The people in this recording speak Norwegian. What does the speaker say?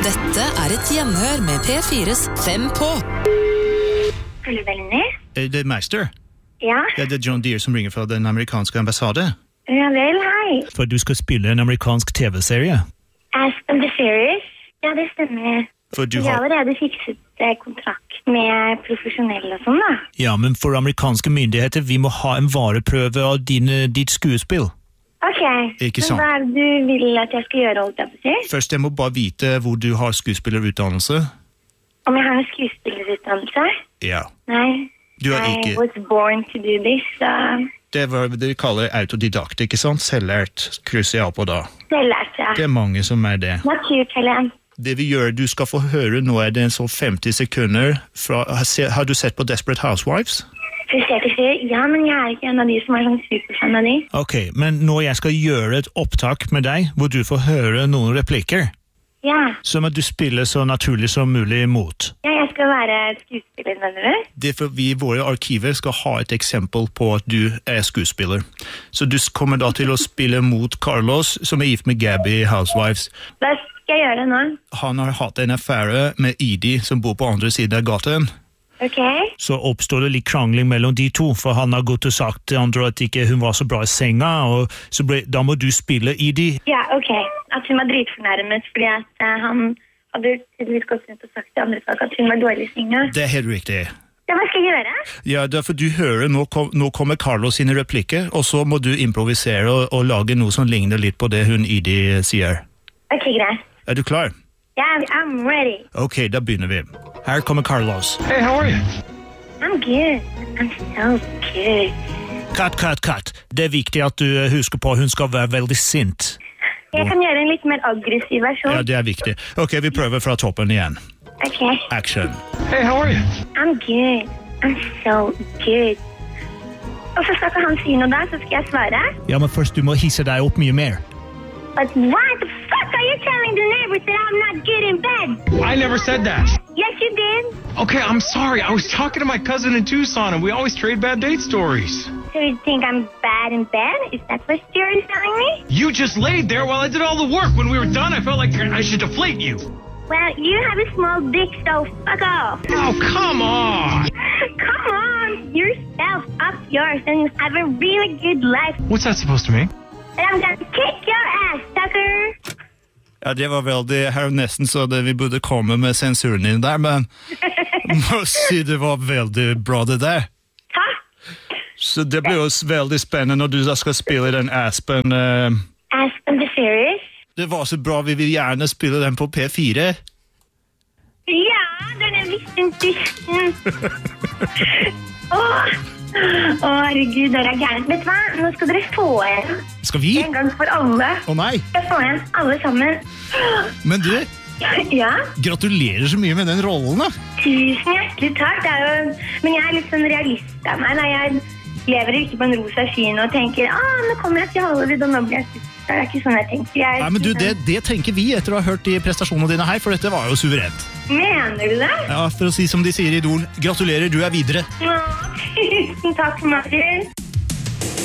Dette et gjenhør med P4's 5 på. Hallo, Velny. Det Meister? Ja? Ja, det John Deere som ringer fra den amerikanske ambassade. Ja vel, hei. For du skal spille en amerikansk TV-serie. Aspen the Series? Ja, det stemmer. For du Jeg har har... allerede fikset kontrakt med profesjonelle og sånn da. Ja, men for amerikanske myndigheter, vi må ha en vareprøve av ditt skuespill. Ok, Ikke men sant. hva det du vil at jeg skal gjøre, holdt jeg på å si? Først, jeg må bare vite hvor du har skuespillerutdannelse. Om jeg har en skuespillerutdannelse? Ja. Nei, Du har I ikke... was born to do this, så Det var det vi kaller autodidakt, ikke sant? Selvlært krysser jeg på da. selvlært, ja. Det mange som det. Naturtalent. Det vi gjør, du skal få høre, nå det en sånn 50 sekunder fra... Har du sett på Desperate Housewives? Ja, men jeg ikke en av de som sånn superfan av de. Ok, men når jeg skal gjøre et opptak med deg, hvor du får høre noen replikker, Ja, så må du spille så naturlig som mulig mot. ja, jeg skal være skuespiller, mener du? Det er for vi i våre arkiver skal ha et eksempel på at du skuespiller. Så du kommer da til å spille mot Carlos, som gift med Gabby i Housewives. Hva skal jeg gjøre nå? Han har hatt en affære med Edie, som bor på andre siden av gaten. Ok, Så oppstår det litt krangling mellom de to, for han har gått og sagt til andre at ikke hun var så bra i senga, og så da må du spille Edie. ja, ok. At hun var dritfornærmet, fordi at han hadde tydeligvis gått rundt og sagt til andre folk at hun var dårlig i senga. Det er helt riktig. Ja, hva skal jeg gjøre? Ja, derfor du hører, nå kommer Carlos sine replikker, og så må du improvisere og lage noe som ligner litt på det hun Edie sier. Ok, greit. Er du klar? Yeah, I'm ready. Ok, da begynner vi. Her kommer Carlos. Hey, how are you? I'm good. I'm so good. Cut. Det er viktig at du husker på at hun skal være veldig sint. Jeg kan gjøre en litt mer aggressiv versjon. Ja, det er viktig. Ok, vi prøver fra toppen igjen. Ok. Action. Hey, how are you? I'm good. I'm so good. Og så skal ikke han si noe da, så skal jeg svare. Ja, men først du må hisse deg opp mye mer. But why the fuck are you telling the neighbors that I'm not good in bed? I never said that. Yes, you did. Okay, I'm sorry. I was talking to my cousin in Tucson, and we always trade bad date stories. So you think I'm bad in bed? Is that what you're telling me? You just laid there while I did all the work. When we were done, I felt like I should deflate you. Well, you have a small dick, so fuck off. Oh, come on. Come on, yourself up yours and have a really good life. What's that supposed to mean? And I'm gonna kick your ass, sucker. Ja, det var veldig her nesten så det vi burde komme med sensuren inn der, men må si det var veldig bra det der. Takk. Så det blir jo veldig spennende når du da skal spille den Aspen. Aspen the Series? Det var så bra, vi vil gjerne spille den på P4. Ja, den liten dysten. Herregud, dere gærent. Vet du hva? Nå skal dere få Skal vi? en gang for alle. Å nei, Skal få en, alle sammen. men du, Ja, gratulerer så mye med den rollen da. tusen hjertelig takk. Det er jo... Men jeg litt sånn realist av meg. Jeg lever ikke på en rosa skyen og tenker, nå kommer jeg til Hollywood og nå blir jeg super. Det er ikke sånn jeg tenker. Nei, men du, det tenker vi etter å ha hørt de prestasjonene dine her, for dette var jo suverent. Mener du det? Ja, for å si som de sier i Idol, gratulerer, du er videre. Tusen takk, Martin.